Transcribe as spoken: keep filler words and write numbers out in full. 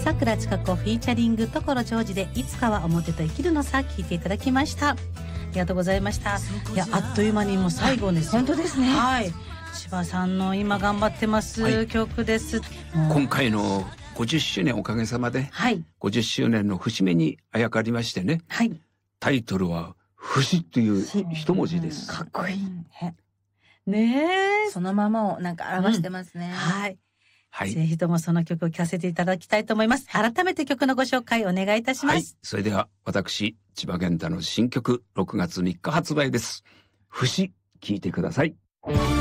さくらちか子フィーチャリング所ジョージでいつかは表と生きるのさ聞いていただきました。ありがとうございました。いやあっという間にもう最後です。 本当ですね。 はい、千葉さんの今頑張ってます、はい、曲です。 今回のごじゅっしゅうねんおかげさまで、はい、ごじゅっしゅうねんの節目にあやかりましてね、はい、タイトルは節という一文字です。 かっこいいねえ、 そのままをなんか表してますね、うん、 はい、はい、ぜひともその曲を聴かせていただきたいと思います。改めて曲のご紹介お願いいたします。はい、 それでは私千葉健太の新曲ろくがつみっか発売です。節、聴いてください。